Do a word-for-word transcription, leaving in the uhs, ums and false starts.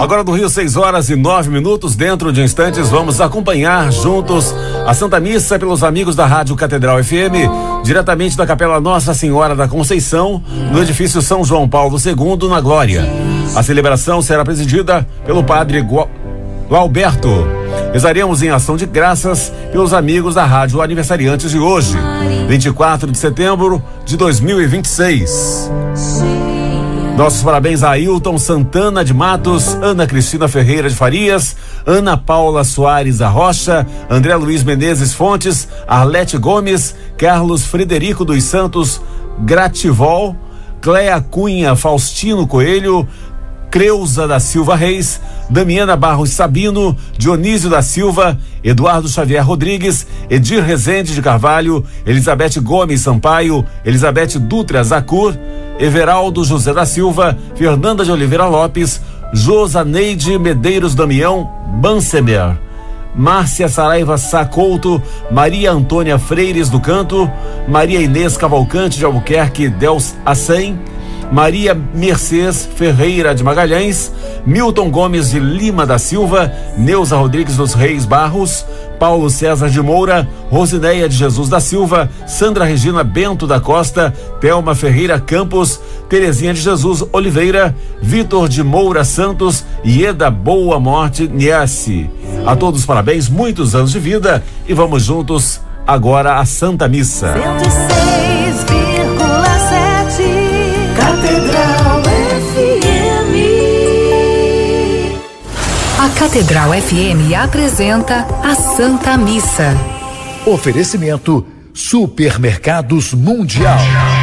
Agora do Rio, seis horas e nove minutos. Dentro de instantes vamos acompanhar juntos a Santa Missa pelos amigos da Rádio Catedral F M, diretamente da Capela Nossa Senhora da Conceição, no edifício São João Paulo segundo, na Glória. A celebração será presidida pelo padre Gua... Gualberto. Rezaremos em ação de graças pelos amigos da rádio aniversariantes de hoje, vinte e quatro de setembro de dois mil e vinte e seis. Nossos parabéns a Ailton Santana de Matos, Ana Cristina Ferreira de Farias, Ana Paula Soares da Rocha, André Luiz Menezes Fontes, Arlete Gomes, Carlos Frederico dos Santos Grativol, Cléa Cunha Faustino Coelho, Creuza da Silva Reis, Damiana Barros Sabino, Dionísio da Silva, Eduardo Xavier Rodrigues, Edir Rezende de Carvalho, Elizabeth Gomes Sampaio, Elizabeth Dutra Zacur, Everaldo José da Silva, Fernanda de Oliveira Lopes, Josaneide Medeiros Damião Bansemer, Márcia Saraiva Sacouto, Maria Antônia Freires do Canto, Maria Inês Cavalcante de Albuquerque Dels Assem, Maria Mercedes Ferreira de Magalhães, Milton Gomes de Lima da Silva, Neuza Rodrigues dos Reis Barros, Paulo César de Moura, Rosineia de Jesus da Silva, Sandra Regina Bento da Costa, Thelma Ferreira Campos, Terezinha de Jesus Oliveira, Vitor de Moura Santos e Ieda Boa Morte Niesse. A todos parabéns, muitos anos de vida, e vamos juntos agora à Santa Missa. cento e seis vírgula sete Catedral F M. A Catedral F M apresenta a Santa Missa. Oferecimento Supermercados Mundial.